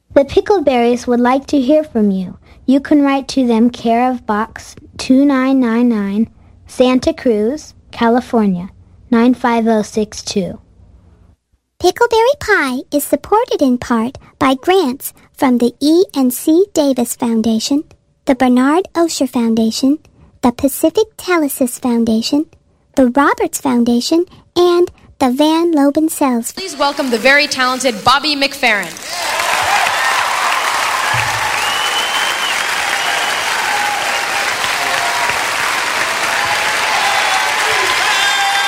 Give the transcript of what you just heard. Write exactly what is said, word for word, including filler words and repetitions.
The Pickleberries would like to hear from you. You can write to them care of Box two nine nine nine, Santa Cruz, California, nine five zero six two. Pickleberry Pie is supported in part by grants from the E and C Davis Foundation, the Bernard Osher Foundation, the Pacific Telesis Foundation, the Roberts Foundation, and the Van Loban Sells. Please welcome the very talented Bobby McFerrin.